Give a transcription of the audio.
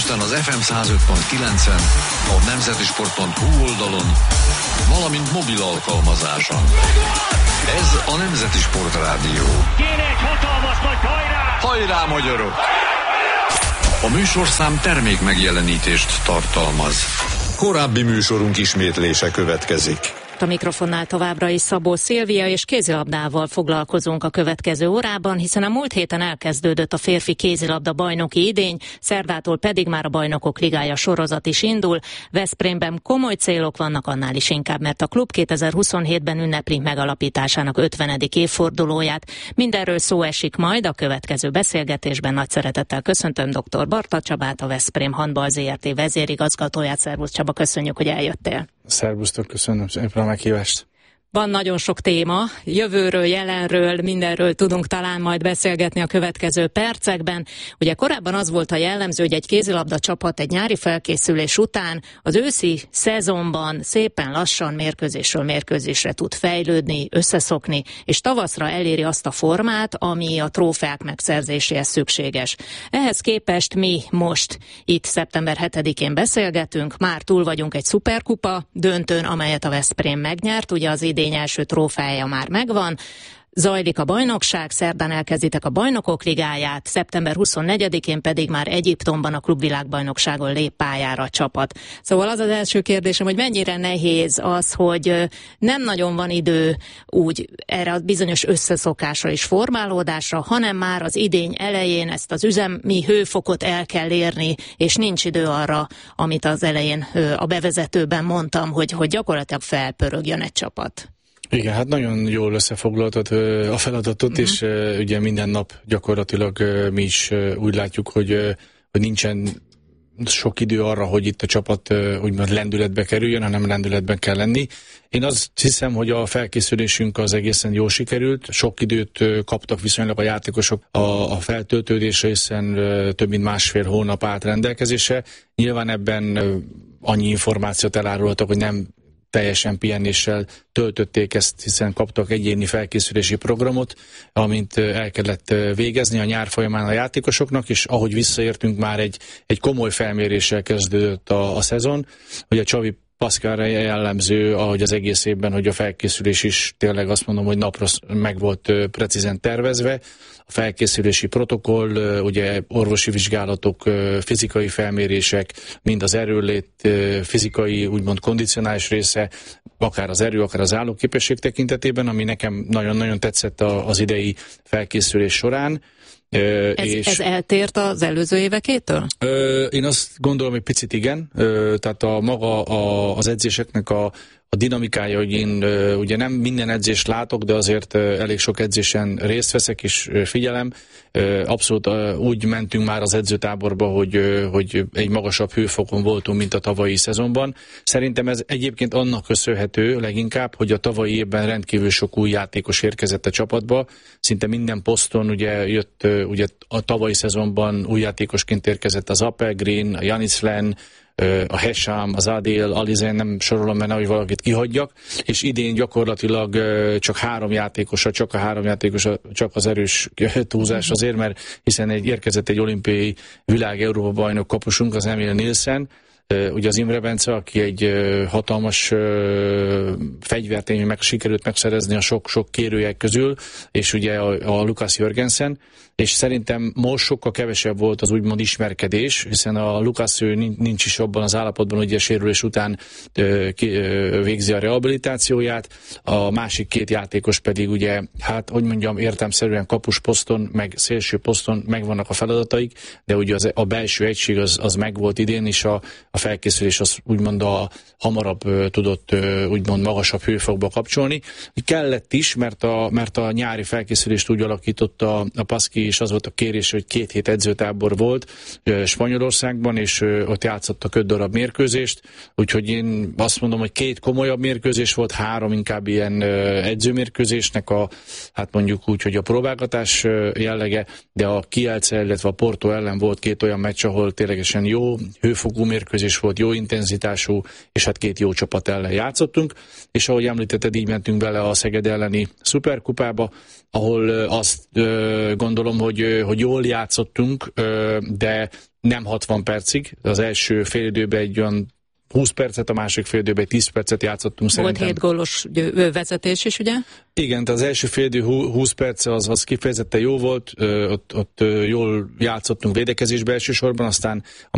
Budapesten az FM 105.9-en, a nemzetisport.hu oldalon, valamint mobil alkalmazáson. Ez a Nemzeti Sport Rádió. Kéne egy hatalmas nagy hajrá! Hajrá, magyarok! A műsorszám termék megjelenítést tartalmaz. Korábbi műsorunk ismétlése következik. A mikrofonnál továbbra is Szabó Szilvia, és kézilabdával foglalkozunk a következő órában, hiszen a múlt héten elkezdődött a férfi kézilabda bajnoki idény, szerdától pedig már a Bajnokok Ligája sorozat is indul. Veszprémben komoly célok vannak, annál is inkább, mert a klub 2027-ben ünnepli megalapításának 50. évfordulóját. Mindenről szó esik majd a következő beszélgetésben. Nagy szeretettel köszöntöm dr. Barta Csabát, a Veszprém Handball Zrt. Vezérigazgatóját. Szervusz Csaba, köszönjük, hogy eljöttél. Szervusztok, köszönöm szépen a meghívást. Van nagyon sok téma, jövőről, jelenről, mindenről tudunk talán majd beszélgetni a következő percekben. Ugye korábban az volt a jellemző, hogy egy kézilabda csapat egy nyári felkészülés után az őszi szezonban szépen lassan mérkőzésről mérkőzésre tud fejlődni, összeszokni, és tavaszra eléri azt a formát, ami a trófeák megszerzéséhez szükséges. Ehhez képest mi most itt szeptember 7-én beszélgetünk, már túl vagyunk egy szuperkupa döntőn, amelyet a Veszprém megnyert, ugye az idény első trófeája már megvan. Zajlik a bajnokság, szerdán elkezditek a Bajnokok Ligáját, szeptember 24-én pedig már Egyiptomban a klubvilágbajnokságon lép pályára a csapat. Szóval az az első kérdésem, hogy mennyire nehéz az, hogy nem nagyon van idő úgy erre a bizonyos összeszokásra és formálódásra, hanem már az idény elején ezt az üzemi hőfokot el kell érni, és nincs idő arra, amit az elején a bevezetőben mondtam, hogy gyakorlatilag felpörögjön egy csapat. Igen, hát nagyon jól összefoglaltad a feladatot, és ugye minden nap gyakorlatilag mi is úgy látjuk, hogy nincsen sok idő arra, hogy itt a csapat úgymond lendületbe kerüljön, hanem lendületben kell lenni. Én azt hiszem, hogy a felkészülésünk az egészen jól sikerült. Sok időt kaptak viszonylag a játékosok a feltöltődésre, hiszen több mint másfél hónap állt rendelkezésre. Nyilván ebben annyi információt elárultak, hogy nem teljesen pihenéssel töltötték ezt, hiszen kaptak egyéni felkészülési programot, amint el kellett végezni a nyár folyamán a játékosoknak, és ahogy visszaértünk, már egy komoly felméréssel kezdődött a szezon. Ugye Csavi Pascalra jellemző, ahogy az egész évben, hogy a felkészülés is tényleg azt mondom, hogy napra meg volt precízen tervezve. A felkészülési protokoll, ugye orvosi vizsgálatok, fizikai felmérések, mind az erőlét, fizikai, úgymond kondicionális része, akár az erő, akár az állóképesség tekintetében, ami nekem nagyon-nagyon tetszett az idei felkészülés során. Ez eltért az előző évekétől? Én azt gondolom, hogy picit igen. Tehát az edzéseknek a dinamikája, hogy én ugye nem minden edzést látok, de azért elég sok edzésen részt veszek és figyelem. Abszolút úgy mentünk már az edzőtáborba, hogy egy magasabb hőfokon voltunk, mint a tavalyi szezonban. Szerintem ez egyébként annak köszönhető leginkább, hogy a tavalyi évben rendkívül sok új játékos érkezett a csapatba. Szinte minden poszton ugye jött, ugye a tavalyi szezonban új játékosként érkezett az Appelgren, a Janis Flen, a Hesham, az Adil, Alizen, nem sorolom, mert nehogy valakit kihagyjak, és idén gyakorlatilag csak a három játékos, csak az erős túlzás azért, mert hiszen érkezett egy olimpiai világ Európa bajnok kapusunk, az Emil Nielsen, ugye az Imre Bence, aki egy hatalmas fegyvert sikerült megszerezni a sok kérőjek közül, és ugye a Lukas Jörgensen, és szerintem most sokkal kevesebb volt az úgymond ismerkedés, hiszen a Lukas nincs is abban az állapotban, hogy a sérülés után végzi a rehabilitációját, a másik két játékos pedig ugye, hát hogy mondjam, értelemszerűen kapus poszton, meg szélső poszton megvannak a feladataik, de ugye a belső egység az megvolt idén, és a felkészülés az úgymond hamarabb tudott úgymond magasabb hőfokba kapcsolni. Kellett is, mert a nyári felkészülést úgy alakította a Paszki, és az volt a kérés, hogy 2 hét edzőtábor volt Spanyolországban, és ott játszottak 5 darab mérkőzést, úgyhogy én azt mondom, hogy 2 komolyabb mérkőzés volt, 3 inkább ilyen edzőmérkőzésnek hát mondjuk úgy, hogy a próbálgatás jellege, de a Kielce, illetve a Porto ellen volt 2 olyan meccs, ahol ténylegesen jó hőfokú mérkőzés védekezés volt, jó intenzitású, és hát két jó csapat ellen játszottunk, és ahogy említetted, így mentünk bele a Szeged elleni szuperkupába, ahol azt gondolom, hogy jól játszottunk, de nem 60 percig. Az első félidőben egy olyan 20 percet, a másik félidőben egy 10 percet játszottunk szerintem. Volt 7 gólos vezetés is, ugye? Igen, az első félidő 20 perc az kifejezetten jó volt, ott jól játszottunk védekezésbe elsősorban, aztán a